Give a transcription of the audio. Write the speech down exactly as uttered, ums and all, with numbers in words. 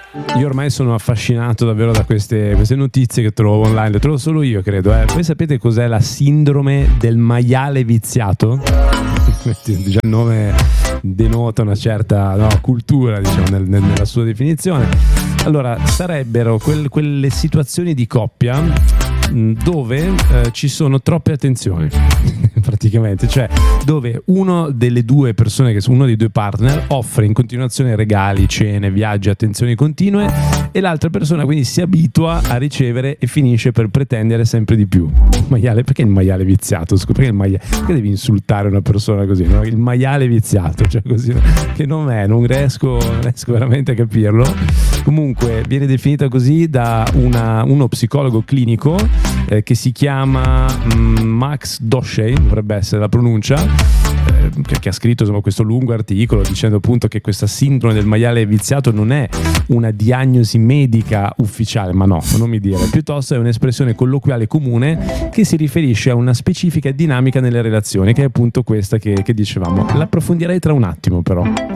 Io ormai sono affascinato davvero da queste, queste notizie che trovo online, le trovo solo io, credo. Eh. Voi sapete cos'è la sindrome del maiale viziato? Già il nome denota una certa no, cultura, diciamo, nel, nel, nella sua definizione. Allora, sarebbero quel, quelle situazioni di coppia dove eh, ci sono troppe attenzioni praticamente, cioè dove uno delle due persone, che uno dei due partner, offre in continuazione regali, cene, viaggi, attenzioni continue, e l'altra persona quindi si abitua a ricevere e finisce per pretendere sempre di più. Il maiale, perché il maiale viziato? Scusa, perché, il maiale, perché devi insultare una persona così, no? Il maiale viziato, cioè così, che non è, non riesco, non riesco veramente a capirlo. Comunque viene definita così da una, uno psicologo clinico eh, che si chiama mh, Max Doshey, dovrebbe essere la pronuncia, eh, che, che ha scritto insomma, questo lungo articolo dicendo appunto che questa sindrome del maiale viziato non è una diagnosi medica ufficiale, ma no, non mi dire, piuttosto è un'espressione colloquiale comune che si riferisce a una specifica dinamica nelle relazioni, che è appunto questa che, che dicevamo. L'approfondirei tra un attimo però.